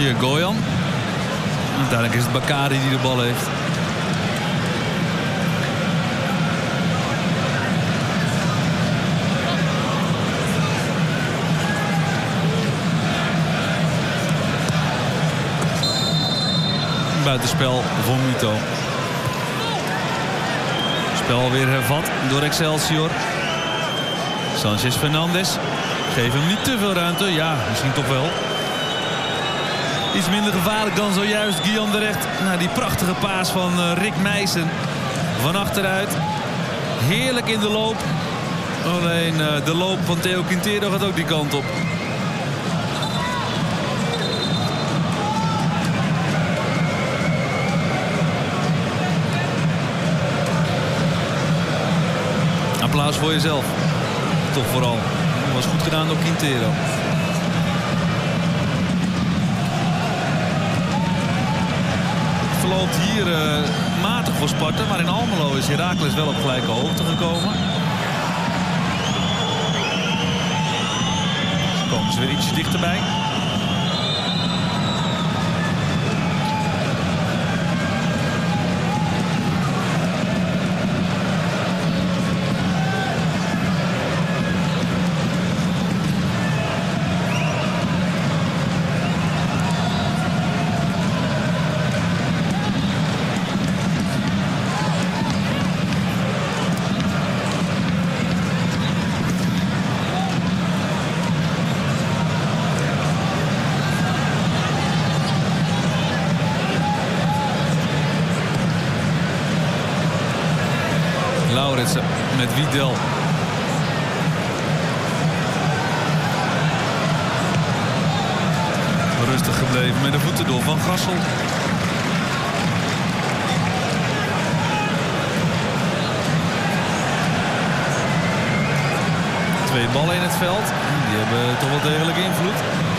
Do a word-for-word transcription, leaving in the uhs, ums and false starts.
Hier Goyan. Uiteindelijk is het Bakari die de bal heeft. Buitenspel voor Muto. Spel weer hervat door Excelsior. Sanchez Fernandes. Geef hem niet te veel ruimte. Ja, misschien toch wel. Iets minder gevaarlijk dan zojuist Guyan de Recht. Nou, die prachtige paas van uh, Rick Meijsen. Van achteruit. Heerlijk in de loop. Alleen uh, de loop van Theo Quintero gaat ook die kant op. Applaus voor jezelf. Toch vooral. Dat was goed gedaan door Quintero. Het verloopt hier uh, matig voor Sparta. Maar in Almelo is Heracles wel op gelijke hoogte gekomen. Dus komen ze weer ietsje dichterbij. Met Wiedel. Rustig gebleven met de voeten door Van Gassel. Twee ballen in het veld. Die hebben toch wel degelijk invloed.